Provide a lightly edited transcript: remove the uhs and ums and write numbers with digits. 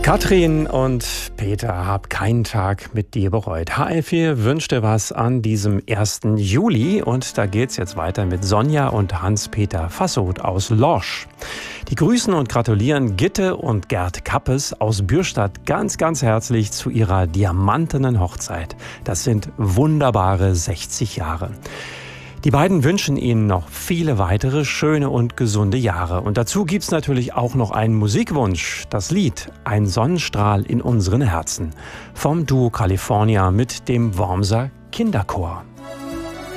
Katrin und Peter, hab keinen Tag mit dir bereut. HR4 wünscht dir was an diesem 1. Juli und da geht's jetzt weiter mit Sonja und Hans-Peter Fassoth aus Lorsch. Die grüßen und gratulieren Gitte und Gerd Kappes aus Bürstadt ganz, ganz herzlich zu ihrer diamantenen Hochzeit. Das sind wunderbare 60 Jahre. Die beiden wünschen Ihnen noch viele weitere schöne und gesunde Jahre. Und dazu gibt's natürlich auch noch einen Musikwunsch. Das Lied Ein Sonnenstrahl in unseren Herzen vom Duo California mit dem Wormser Kinderchor.